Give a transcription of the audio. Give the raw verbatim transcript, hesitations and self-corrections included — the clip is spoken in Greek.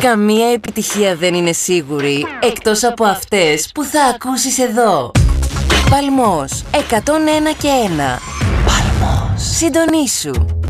Καμία επιτυχία δεν είναι σίγουρη, εκτός από αυτές που θα ακούσεις εδώ. Παλμός εκατόν ένα και ένα. Παλμός. Συντονίσου.